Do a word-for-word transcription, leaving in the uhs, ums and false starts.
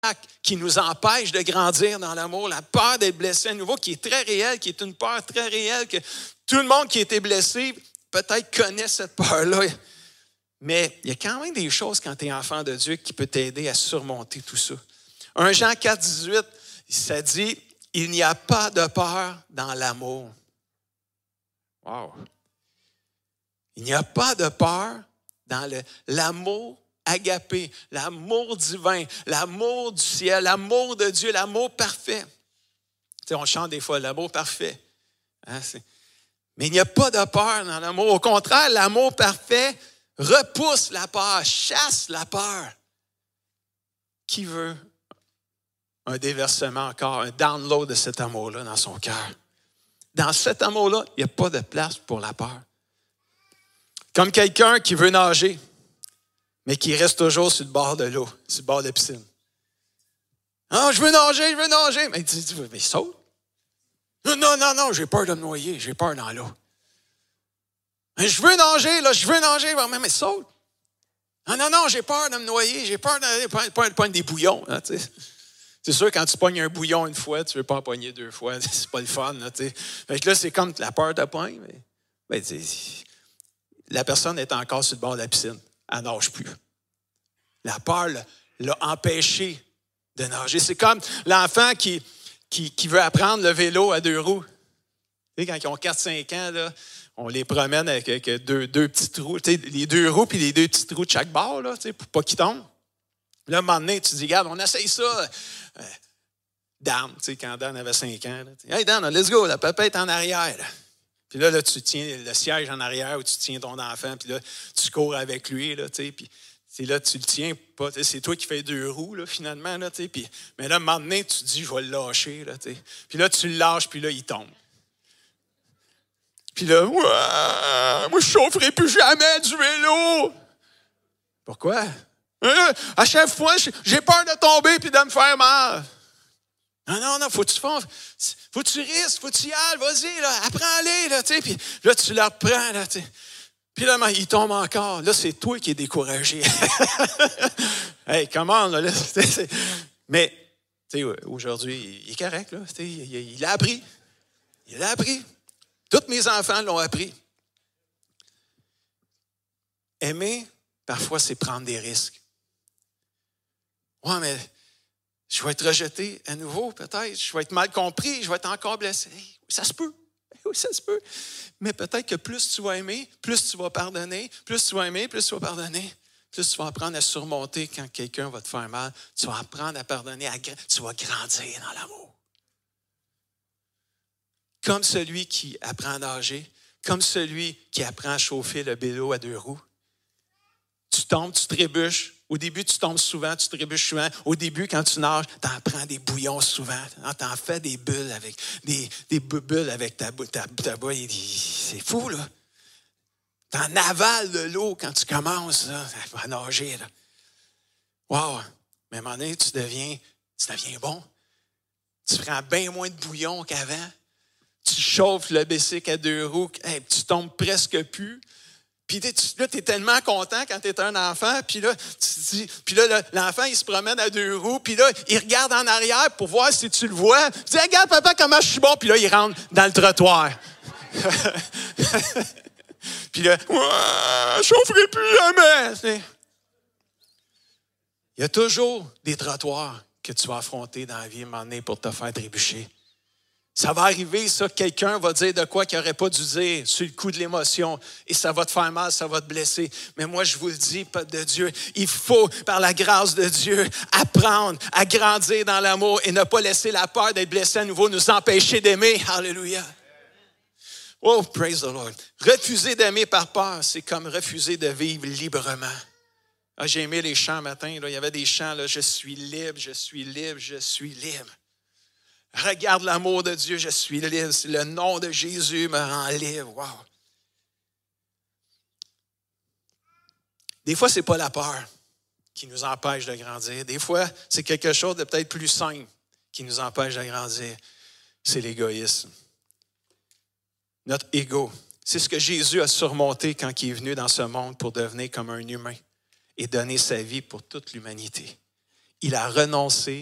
qui nous empêche de grandir dans l'amour, la peur d'être blessé à nouveau, qui est très réelle, qui est une peur très réelle, que tout le monde qui a été blessé peut-être connaît cette peur-là. Mais il y a quand même des choses quand tu es enfant de Dieu qui peut t'aider à surmonter tout ça. premier Jean quatre, dix-huit, ça dit « Il n'y a pas de peur dans l'amour. » Wow! Il n'y a pas de peur dans le, l'amour agapé, l'amour divin, l'amour du ciel, l'amour de Dieu, l'amour parfait. Tu sais, on chante des fois l'amour parfait. Hein, c'est... Mais il n'y a pas de peur dans l'amour. Au contraire, l'amour parfait repousse la peur, chasse la peur. Qui veut un déversement encore, un download de cet amour-là dans son cœur? Dans cet amour-là, il n'y a pas de place pour la peur. Comme quelqu'un qui veut nager, mais qui reste toujours sur le bord de l'eau, sur le bord de la piscine. Ah, je veux nager, je veux nager. Mais tu dis, mais saute. Non, non, non, non, j'ai peur de me noyer, j'ai peur dans l'eau. Mais je veux nager, là, je veux nager, mais, mais saute. Non, non, non, j'ai peur de me noyer, j'ai peur de pogner des bouillons. Là, tu sais. C'est sûr, quand tu pognes un bouillon une fois, tu ne veux pas en pogner deux fois. C'est pas le fun. Là, tu sais. Fait que là, c'est comme la peur te pogne. Mais, ben, la personne est encore sur le bord de la piscine. Elle nage plus. La peur l'a, l'a empêché de nager. C'est comme l'enfant qui, qui, qui veut apprendre le vélo à deux roues. Tu sais, quand ils ont quatre cinq ans, là, on les promène avec, avec deux, deux petits trous. Tu sais, les deux roues puis les deux petits trous de chaque bord, là, tu sais, pour pas qu'ils tombent. Là, à un moment donné, tu dis, regarde, on essaye ça. Euh, Dan, tu sais, quand Dan avait cinq ans. Là, hey, Dan, let's go, la papa est en arrière. Là. Puis là, là, tu tiens le siège en arrière où tu tiens ton enfant, puis là, tu cours avec lui, là, tu sais, puis c'est là, tu le tiens pas, c'est toi qui fais deux roues, là, finalement, là, tu sais, puis, mais là, à un moment donné, tu te dis, je vais le lâcher, là, tu sais. Puis là, tu le lâches, puis là, il tombe. Puis là, ouais, moi, je chaufferai plus jamais du vélo. Pourquoi? À chaque fois, j'ai peur de tomber puis de me faire mal. Non, non, non, faut que tu fasses, faut que tu risques, faut que tu y ailles, vas-y, là, apprends-les, là, tu sais, puis là, tu le reprends, là, tu sais. Puis là, il tombe encore. Là, c'est toi qui es découragé. Hey, comment, là, là c'est, c'est... Mais, tu sais, aujourd'hui, il est correct, là, tu sais, il, il, il a appris. Il l'a appris. Tous mes enfants l'ont appris. Aimer, parfois, c'est prendre des risques. Ouais, mais je vais être rejeté à nouveau, peut-être. Je vais être mal compris. Je vais être encore blessé. Hey, ça se peut. Oui, ça se peut. Mais peut-être que plus tu vas aimer, plus tu vas pardonner. Plus tu vas aimer, plus tu vas pardonner. Plus tu vas apprendre à surmonter quand quelqu'un va te faire mal. Tu vas apprendre à pardonner. À, tu vas grandir dans l'amour. Comme celui qui apprend à nager. Comme celui qui apprend à chauffer le vélo à deux roues. Tu tombes, tu trébuches. Au début, tu tombes souvent, tu trébuches souvent. Au début, quand tu nages, tu en prends des bouillons souvent. Tu en fais des bulles avec des, des bulles avec ta bouille. Ta, ta bouille. C'est fou, là. Tu en avales de l'eau quand tu commences là, à nager. Là. Wow! Mais à un moment donné, tu deviens, tu deviens bon. Tu prends bien moins de bouillon qu'avant. Tu chauffes le bicycle à deux roues. Hey, tu tombes presque plus. Puis là, tu es tellement content quand tu es un enfant. Puis là, tu dis, puis là, l'enfant, il se promène à deux roues. Puis là, il regarde en arrière pour voir si tu le vois. Tu dis, regarde, papa, comment je suis bon. Puis là, il rentre dans le trottoir. Puis là, ouais, je chaufferai plus jamais. Il y a toujours des trottoirs que tu vas affronter dans la vie à un moment donné pour te faire trébucher. Ça va arriver, ça, quelqu'un va dire de quoi qu'il n'aurait pas dû dire sur le coup de l'émotion et ça va te faire mal, ça va te blesser. Mais moi, je vous le dis, peuple de Dieu, il faut, par la grâce de Dieu, apprendre à grandir dans l'amour et ne pas laisser la peur d'être blessé à nouveau nous empêcher d'aimer. Alléluia. Oh, praise the Lord. Refuser d'aimer par peur, c'est comme refuser de vivre librement. Ah, j'ai aimé les chants matin, là. Il y avait des chants, là, je suis libre, je suis libre, je suis libre. Regarde l'amour de Dieu, je suis libre. Le nom de Jésus me rend libre. Wow. Des fois, ce n'est pas la peur qui nous empêche de grandir. Des fois, c'est quelque chose de peut-être plus simple qui nous empêche de grandir. C'est l'égoïsme. Notre ego. C'est ce que Jésus a surmonté quand il est venu dans ce monde pour devenir comme un humain et donner sa vie pour toute l'humanité. il a renoncé